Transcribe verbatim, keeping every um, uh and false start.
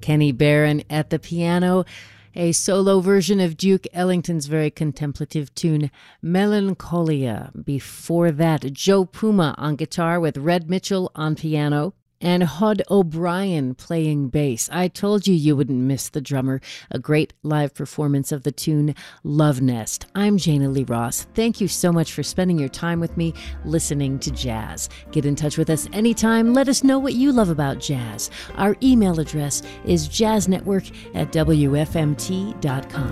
Kenny Barron at the piano, a solo version of Duke Ellington's very contemplative tune, Melancholia. Before that, Joe Puma on guitar with Red Mitchell on piano, and Hod O'Brien playing bass. I told you you wouldn't miss the drummer. A great live performance of the tune Love Nest. I'm Jana Lee Ross. Thank you so much for spending your time with me listening to jazz. Get in touch with us anytime. Let us know what you love about jazz. Our email address is jazznetwork at W F M T dot com.